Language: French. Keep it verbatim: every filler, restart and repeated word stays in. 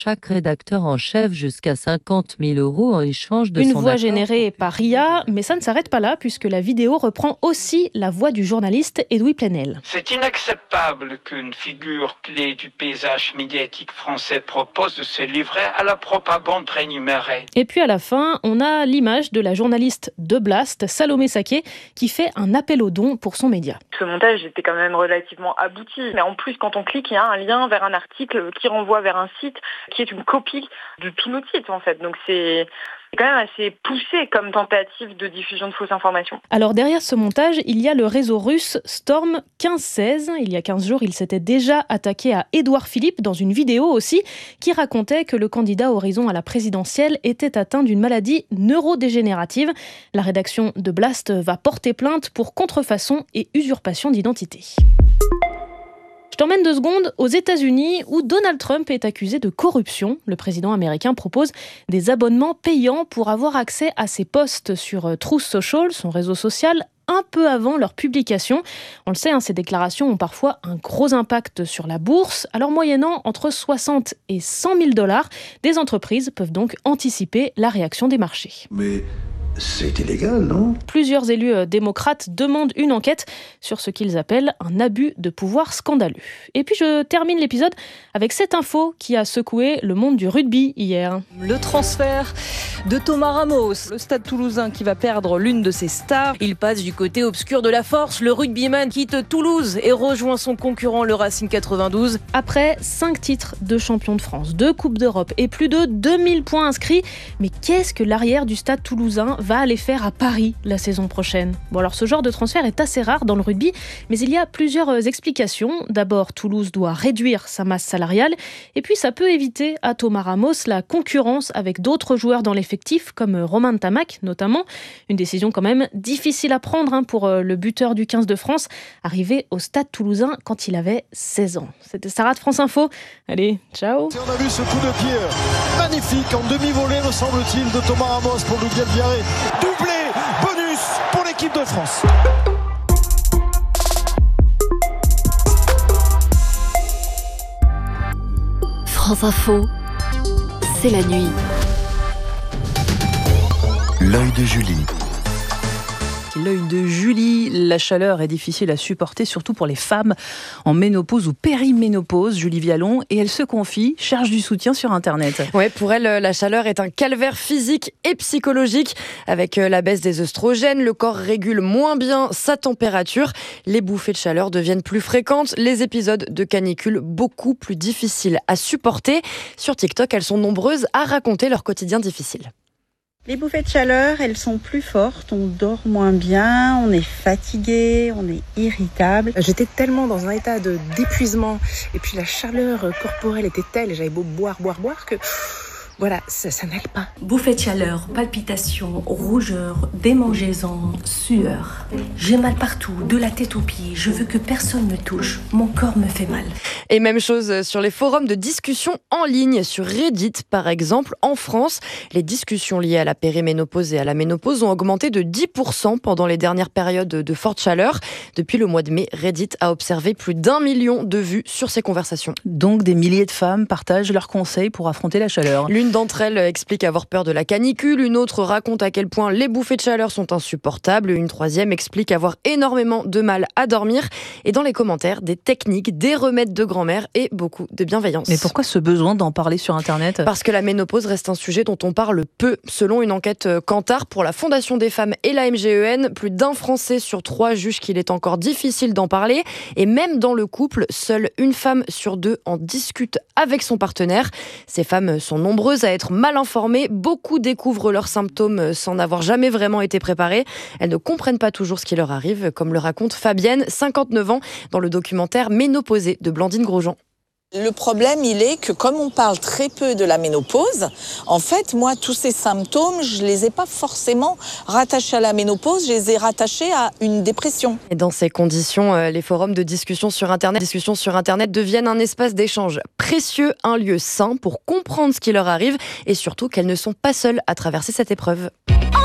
chaque rédacteur en chef jusqu'à cinquante mille euros en échange de Une son voix accord. générée par I A, mais ça ne s'arrête pas là puisque la vidéo reprend aussi la voix du journaliste Edoui Plenel. C'est inacceptable qu'une figure clé du paysage médiatique français propose de se livrer à la propagande rémunérée. Et puis à la fin, on a l'image de la journaliste de Blast, Salomé Saké, qui fait un appel aux dons pour son média. Ce montage était quand même relativement abouti. Mais en plus, quand on clique, il y a un lien vers un article qui renvoie vers un site qui est une copie de tous nos titres, en fait. Donc c'est quand même assez poussé comme tentative de diffusion de fausses informations. Alors derrière ce montage, il y a le réseau russe Storm quinze seize. Il y a quinze jours, il s'était déjà attaqué à Édouard Philippe dans une vidéo aussi, qui racontait que le candidat Horizon à la présidentielle était atteint d'une maladie neurodégénérative. La rédaction de Blast va porter plainte pour contrefaçon et usurpation d'identité. Je t'emmène deux secondes aux États-Unis où Donald Trump est accusé de corruption. Le président américain propose des abonnements payants pour avoir accès à ses posts sur Truth Social, son réseau social, un peu avant leur publication. On le sait, hein, ces déclarations ont parfois un gros impact sur la bourse. Alors moyennant entre soixante et cent mille dollars, des entreprises peuvent donc anticiper la réaction des marchés. Mais c'est illégal, non ? Plusieurs élus euh, démocrates demandent une enquête sur ce qu'ils appellent un abus de pouvoir scandaleux. Et puis je termine l'épisode avec cette info qui a secoué le monde du rugby hier. Le transfert de Thomas Ramos, le Stade Toulousain qui va perdre l'une de ses stars. Il passe du côté obscur de la force. Le rugbyman quitte Toulouse et rejoint son concurrent le Racing quatre-vingt-douze. Après cinq titres de champion de France, deux Coupes d'Europe et plus de deux mille points inscrits, mais qu'est-ce que l'arrière du Stade Toulousain va aller faire à Paris la saison prochaine ? Bon alors ce genre de transfert est assez rare dans le rugby, mais il y a plusieurs explications. D'abord, Toulouse doit réduire sa masse salariale, et puis ça peut éviter à Thomas Ramos la concurrence avec d'autres joueurs dans l'effectif, comme Romain Ntamack notamment. Une décision quand même difficile à prendre hein, pour le buteur du quinze de France, arrivé au Stade Toulousain quand il avait seize ans. C'était Sarah de France Info. Allez, ciao. Et on a vu ce coup de pied magnifique en demi-volée, me semble-t-il, de Thomas Ramos pour le Viaré. Doublé, bonus pour l'équipe de France. France Info, c'est la nuit. L'œil de Julie. L'œil de Julie, la chaleur est difficile à supporter, surtout pour les femmes en ménopause ou périménopause. Julie Vialon, et elle se confie, cherche du soutien sur Internet. Ouais, pour elle, la chaleur est un calvaire physique et psychologique. Avec la baisse des œstrogènes, le corps régule moins bien sa température. Les bouffées de chaleur deviennent plus fréquentes. Les épisodes de canicule beaucoup plus difficiles à supporter. Sur TikTok, elles sont nombreuses à raconter leur quotidien difficile. Les bouffées de chaleur, elles sont plus fortes, on dort moins bien, on est fatigué, on est irritable. J'étais tellement dans un état de d'épuisement et puis la chaleur corporelle était telle, j'avais beau boire, boire, boire que... Voilà, ça, ça n'allait pas. Bouffée de chaleur, palpitations, rougeur, démangeaisons, sueur. J'ai mal partout, de la tête aux pieds. Je veux que personne me touche. Mon corps me fait mal. Et même chose sur les forums de discussion en ligne. Sur Reddit, par exemple, en France, les discussions liées à la périménopause et à la ménopause ont augmenté de dix pour cent pendant les dernières périodes de forte chaleur. Depuis le mois de mai, Reddit a observé plus d'un million de vues sur ces conversations. Donc des milliers de femmes partagent leurs conseils pour affronter la chaleur. L'une d'entre elles explique avoir peur de la canicule, une autre raconte à quel point les bouffées de chaleur sont insupportables, une troisième explique avoir énormément de mal à dormir, et dans les commentaires, des techniques, des remèdes de grand-mère et beaucoup de bienveillance. Mais pourquoi ce besoin d'en parler sur Internet ? Parce que la ménopause reste un sujet dont on parle peu. Selon une enquête Kantar pour la Fondation des femmes et la M G E N, plus d'un Français sur trois juge qu'il est encore difficile d'en parler, et même dans le couple, seule une femme sur deux en discute avec son partenaire. Ces femmes sont nombreuses à être mal informées, beaucoup découvrent leurs symptômes sans n'avoir jamais vraiment été préparées. Elles ne comprennent pas toujours ce qui leur arrive, comme le raconte Fabienne, cinquante-neuf ans, dans le documentaire Ménopausée de Blandine Grosjean. Le problème, il est que comme on parle très peu de la ménopause, en fait, moi, tous ces symptômes, je les ai pas forcément rattachés à la ménopause, je les ai rattachés à une dépression. Et dans ces conditions, les forums de discussion sur Internet, discussion sur Internet deviennent un espace d'échange précieux, un lieu sain pour comprendre ce qui leur arrive et surtout qu'elles ne sont pas seules à traverser cette épreuve.